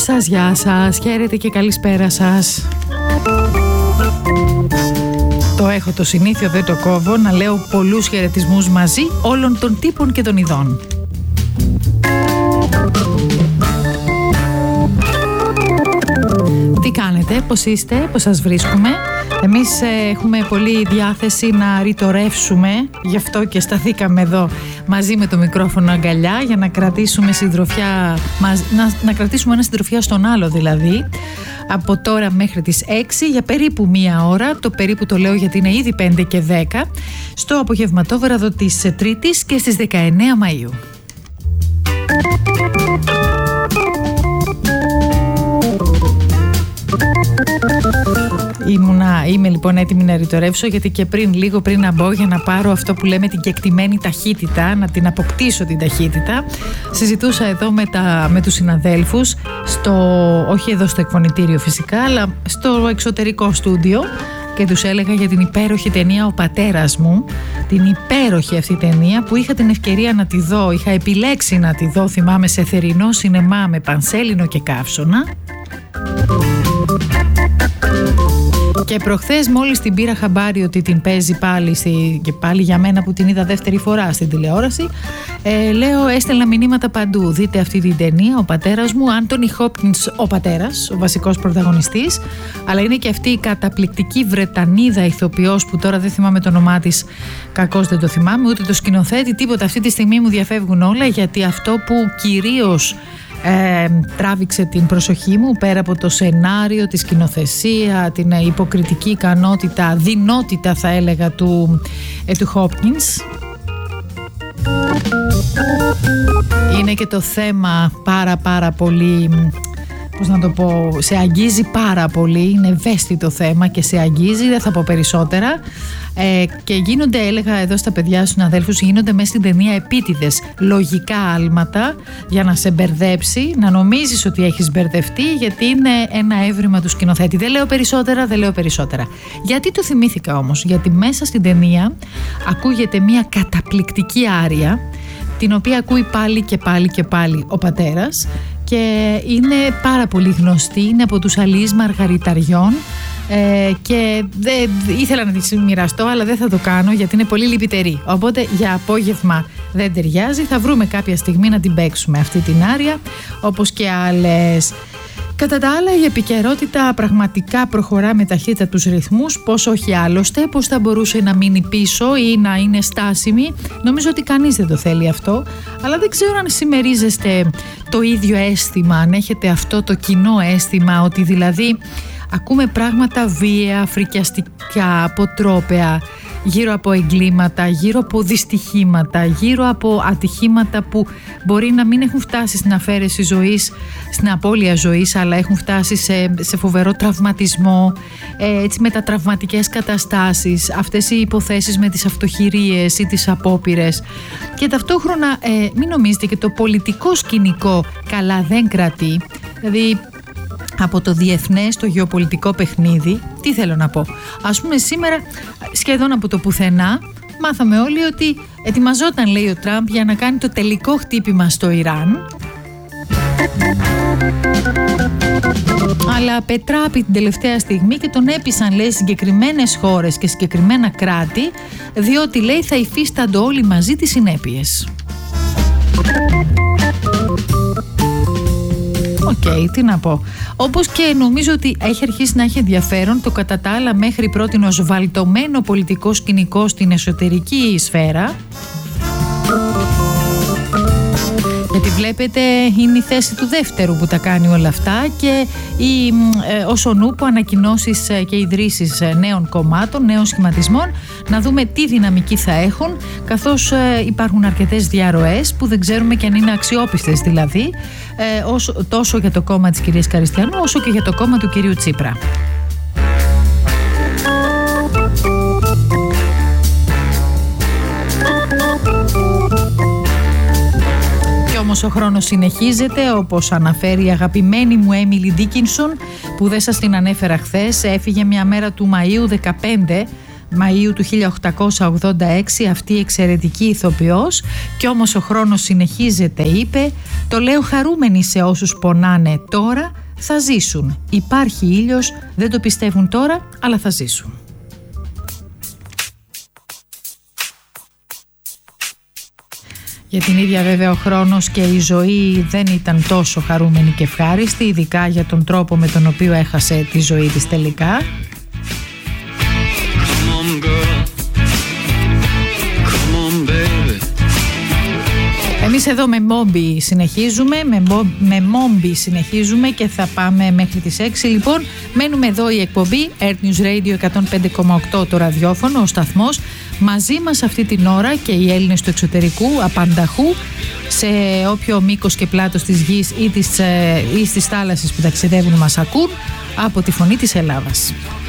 γεια σας, χαίρετε και καλησπέρα σας. Το έχω το συνήθιο, δεν το κόβω, να λέω πολλούς χαιρετισμούς μαζί όλων των τύπων και των ειδών. Τι κάνετε, πώς είστε, πώς σας βρίσκουμε? Εμείς έχουμε πολύ διάθεση να ρητορεύσουμε, γι' αυτό και σταθήκαμε εδώ μαζί με το μικρόφωνο αγκαλιά για να κρατήσουμε συντροφιά, να κρατήσουμε ένα συντροφιά στον άλλο δηλαδή, από τώρα μέχρι τις 6 για περίπου μία ώρα, το περίπου το λέω γιατί είναι ήδη 5 και 10, στο απογευματόβραδο της Τρίτης και στις 19 Μαΐου. Είμαι λοιπόν έτοιμη να ρητορεύσω, γιατί και λίγο πριν να μπω για να πάρω αυτό που λέμε την κεκτημένη ταχύτητα, να την αποκτήσω την ταχύτητα, συζητούσα εδώ με τους συναδέλφους, όχι εδώ στο εκφωνητήριο φυσικά, αλλά στο εξωτερικό στούντιο, και τους έλεγα για την υπέροχη ταινία «Ο πατέρας μου», την υπέροχη αυτή ταινία που είχα την ευκαιρία να τη δω, είχα επιλέξει να τη δω, θυμάμαι, σε θερινό σινεμά με πανσέλινο και καύσωνα. Και προχθές μόλις την πήρα χαμπάρι ότι την παίζει πάλι και πάλι για μένα που την είδα δεύτερη φορά στην τηλεόραση, λέω, έστελνα μηνύματα παντού, δείτε αυτή την ταινία, «Ο πατέρας μου», Άντονι Χόπκινς ο πατέρας, ο βασικός πρωταγωνιστής, αλλά είναι και αυτή η καταπληκτική Βρετανίδα ηθοποιός που τώρα δεν θυμάμαι το όνομά της, κακώς δεν το θυμάμαι, ούτε το σκηνοθέτη, τίποτα, αυτή τη στιγμή μου διαφεύγουν όλα, γιατί αυτό που κυρίως τράβηξε την προσοχή μου, πέρα από το σενάριο, τη σκηνοθεσία, την υποκριτική ικανότητα, δεινότητα θα έλεγα του Hopkins, είναι και το θέμα πάρα πολύ, πώς να το πω, σε αγγίζει πάρα πολύ, είναι ευαίσθητο θέμα και σε αγγίζει, δεν θα πω περισσότερα, και γίνονται, έλεγα εδώ στα παιδιά στους συναδέλφους, γίνονται μέσα στην ταινία επίτηδες λογικά άλματα για να σε μπερδέψει, να νομίζεις ότι έχεις μπερδευτεί, γιατί είναι ένα έβριμα του σκηνοθέτη. Δεν λέω περισσότερα. Γιατί το θυμήθηκα όμως? Γιατί μέσα στην ταινία ακούγεται μια καταπληκτική άρια, την οποία ακούει πάλι και πάλι ο πατέρας, και είναι πάρα πολύ γνωστή, είναι από τους αλλοίς Μαργαριταριών, και ήθελα να τη μοιραστώ, αλλά δεν θα το κάνω γιατί είναι πολύ λυπητερή, οπότε για απόγευμα δεν ταιριάζει, θα βρούμε κάποια στιγμή να την παίξουμε αυτή την άρια, όπως και άλλες. Κατά τα άλλα, η επικαιρότητα πραγματικά προχωρά με ταχύτητα τους ρυθμούς, πώς όχι άλλωστε, πώς θα μπορούσε να μείνει πίσω ή να είναι στάσιμη? Νομίζω ότι κανείς δεν το θέλει αυτό, αλλά δεν ξέρω αν συμμερίζεστε το ίδιο αίσθημα, αν έχετε αυτό το κοινό αίσθημα, ότι δηλαδή ακούμε πράγματα βίαια, φρικιαστικά, αποτρόπαια, γύρω από εγκλήματα, γύρω από δυστυχήματα, γύρω από ατυχήματα που μπορεί να μην έχουν φτάσει στην αφαίρεση ζωής, στην απώλεια ζωής, αλλά έχουν φτάσει σε φοβερό τραυματισμό, έτσι, με τα τραυματικές καταστάσεις, αυτές οι υποθέσεις με τις αυτοχειρίες ή τις απόπειρες. Και ταυτόχρονα μην νομίζετε και το πολιτικό σκηνικό καλά δεν κρατεί, δηλαδή από το διεθνές, το γεωπολιτικό παιχνίδι. Τι θέλω να πω? Ας πούμε σήμερα σχεδόν από το πουθενά μάθαμε όλοι ότι ετοιμαζόταν, λέει, ο Τραμπ για να κάνει το τελικό χτύπημα στο Ιράν, αλλά πετράπη την τελευταία στιγμή και τον έπεισαν, λέει, συγκεκριμένες χώρες και συγκεκριμένα κράτη, διότι, λέει, θα υφίστανται όλοι μαζί τις συνέπειες. Οκ, τι να πω. Όπως και νομίζω ότι έχει αρχίσει να έχει ενδιαφέρον το κατά τα άλλα μέχρι πρότινος βαλτωμένο πολιτικό σκηνικό στην εσωτερική σφαίρα. Γιατί βλέπετε είναι η θέση του δεύτερου που τα κάνει όλα αυτά, και ως ο νουπο ανακοινώσεις και ιδρύσεις νέων κομμάτων, νέων σχηματισμών, να δούμε τι δυναμική θα έχουν, καθώς υπάρχουν αρκετές διαρροές που δεν ξέρουμε και αν είναι αξιόπιστες, δηλαδή τόσο για το κόμμα της κυρίας Καριστιανού όσο και για το κόμμα του κυρίου Τσίπρα. Όμως ο χρόνος συνεχίζεται, όπως αναφέρει η αγαπημένη μου Έμιλι Ντίκινσον, που δεν σας την ανέφερα χθες, έφυγε μια μέρα του Μαΐου 15, Μαΐου του 1886 αυτή η εξαιρετική ηθοποιός, κι όμως ο χρόνος συνεχίζεται, είπε, το λέω χαρούμενοι σε όσους πονάνε τώρα, θα ζήσουν. Υπάρχει ήλιος, δεν το πιστεύουν τώρα, αλλά θα ζήσουν. Για την ίδια βέβαια ο χρόνος και η ζωή δεν ήταν τόσο χαρούμενη και ευχάριστη, ειδικά για τον τρόπο με τον οποίο έχασε τη ζωή της τελικά. Εμείς εδώ με Μόμπι συνεχίζουμε και θα πάμε μέχρι τις 6. Λοιπόν, μένουμε εδώ η εκπομπή Earth News Radio 105,8 το ραδιόφωνο, ο σταθμός. Μαζί μας αυτή την ώρα και οι Έλληνες του εξωτερικού, απανταχού, σε όποιο μήκος και πλάτος της γης ή στις θάλασσες που ταξιδεύουν μας ακούν, από τη Φωνή της Ελλάδας.